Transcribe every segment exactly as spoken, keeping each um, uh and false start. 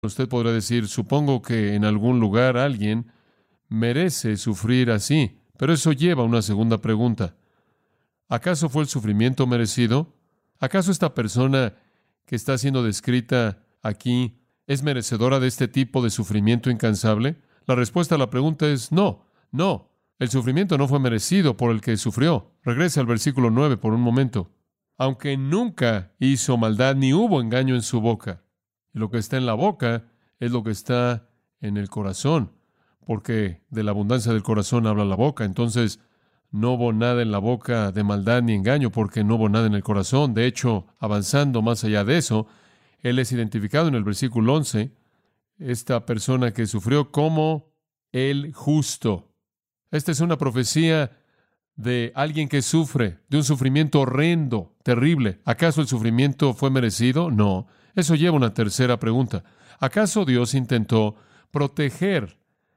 Usted podrá decir, supongo que en algún lugar alguien merece sufrir así, pero eso lleva a una segunda pregunta. ¿Acaso fue el sufrimiento merecido? ¿Acaso esta persona que está siendo descrita aquí es merecedora de este tipo de sufrimiento incansable? La respuesta a la pregunta es no, no. El sufrimiento no fue merecido por el que sufrió. Regrese al versículo nueve por un momento. Aunque nunca hizo maldad ni hubo engaño en su boca. Y lo que está en la boca es lo que está en el corazón, porque de la abundancia del corazón habla la boca. Entonces, no hubo nada en la boca de maldad ni engaño, porque no hubo nada en el corazón. De hecho, avanzando más allá de eso, él es identificado en el versículo once, esta persona que sufrió como el justo. Esta es una profecía de alguien que sufre, de un sufrimiento horrendo, terrible. ¿Acaso el sufrimiento fue merecido? No. Eso lleva a una tercera pregunta. ¿Acaso Dios intentó proteger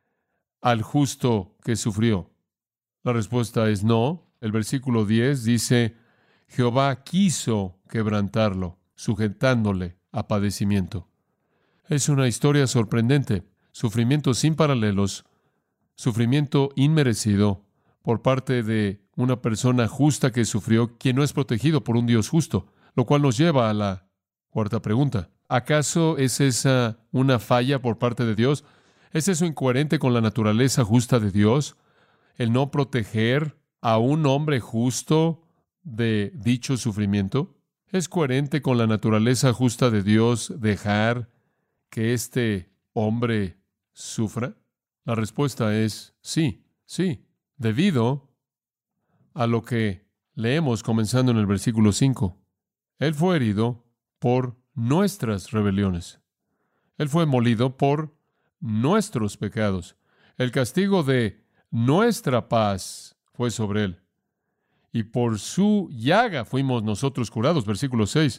al justo que sufrió? La respuesta es no. El versículo diez dice, Jehová quiso quebrantarlo, sujetándole a padecimiento. Es una historia sorprendente. Sufrimiento sin paralelos, sufrimiento inmerecido por parte de una persona justa que sufrió, quien no es protegido por un Dios justo, lo cual nos lleva a la cuarta pregunta. ¿Acaso es esa una falla por parte de Dios? ¿Es eso incoherente con la naturaleza justa de Dios? ¿El no proteger a un hombre justo de dicho sufrimiento? ¿Es coherente con la naturaleza justa de Dios dejar que este hombre sufra? La respuesta es sí, sí, debido a lo que leemos comenzando en el versículo cinco. Él fue herido por nuestras rebeliones. Él fue molido por nuestros pecados. El castigo de nuestra paz fue sobre él. Y por su llaga fuimos nosotros curados. Versículo seis.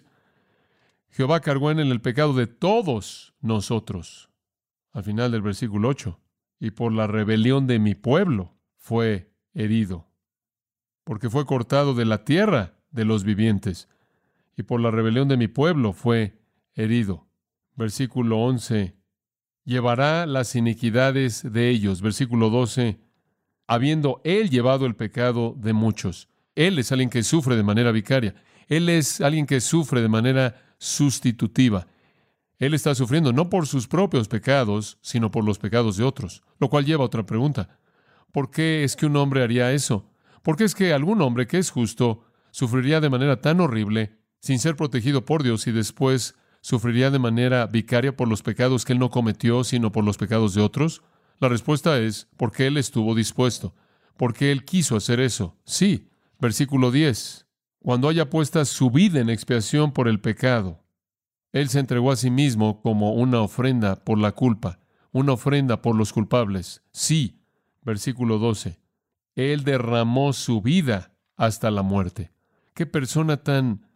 Jehová cargó en él el pecado de todos nosotros. Al final del versículo ocho. Y por la rebelión de mi pueblo fue herido. Porque fue cortado de la tierra de los vivientes. Y por la rebelión de mi pueblo fue herido. Versículo once. Llevará las iniquidades de ellos. Versículo doce. Habiendo él llevado el pecado de muchos. Él es alguien que sufre de manera vicaria. Él es alguien que sufre de manera sustitutiva. Él está sufriendo no por sus propios pecados, sino por los pecados de otros. Lo cual lleva a otra pregunta. ¿Por qué es que un hombre haría eso? ¿Por qué es que algún hombre que es justo sufriría de manera tan horrible sin ser protegido por Dios y después sufriría de manera vicaria por los pecados que él no cometió, sino por los pecados de otros? La respuesta es porque él estuvo dispuesto, porque él quiso hacer eso. Sí, versículo diez. Cuando haya puesta su vida en expiación por el pecado, él se entregó a sí mismo como una ofrenda por la culpa, una ofrenda por los culpables. Sí, versículo doce. Él derramó su vida hasta la muerte. Qué persona tan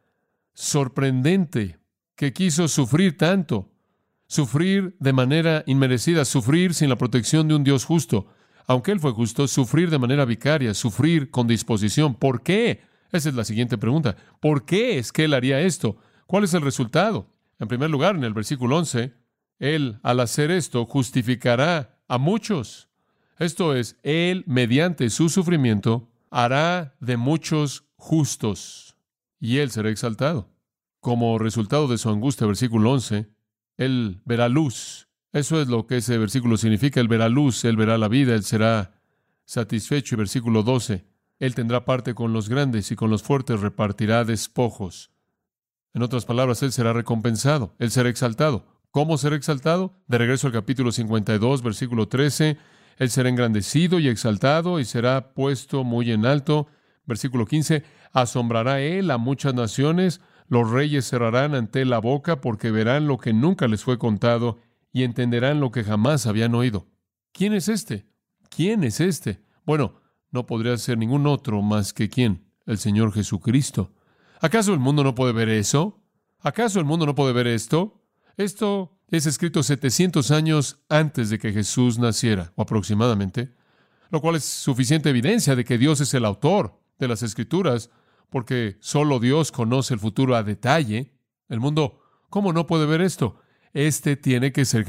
sorprendente que quiso sufrir tanto, sufrir de manera inmerecida, sufrir sin la protección de un Dios justo. Aunque él fue justo, sufrir de manera vicaria, sufrir con disposición. ¿Por qué? Esa es la siguiente pregunta. ¿Por qué es que él haría esto? ¿Cuál es el resultado? En primer lugar, en el versículo once, él, al hacer esto, justificará a muchos. Esto es, él, mediante su sufrimiento, hará de muchos justos, y él será exaltado. Como resultado de su angustia, versículo once, él verá luz. Eso es lo que ese versículo significa. Él verá luz, él verá la vida, él será satisfecho. Y versículo doce, él tendrá parte con los grandes y con los fuertes repartirá despojos. En otras palabras, él será recompensado, él será exaltado. ¿Cómo será exaltado? De regreso al capítulo cincuenta y dos, versículo trece, él será engrandecido y exaltado y será puesto muy en alto. Versículo quince, asombrará él a muchas naciones, los reyes cerrarán ante él la boca porque verán lo que nunca les fue contado y entenderán lo que jamás habían oído. ¿Quién es este? ¿Quién es este? Bueno, no podría ser ningún otro más que ¿quién? El Señor Jesucristo. ¿Acaso el mundo no puede ver eso? ¿Acaso el mundo no puede ver esto? Esto es escrito setecientos años antes de que Jesús naciera, o aproximadamente, lo cual es suficiente evidencia de que Dios es el autor de las Escrituras, porque solo Dios conoce el futuro a detalle. El mundo, ¿cómo no puede ver esto? Este tiene que ser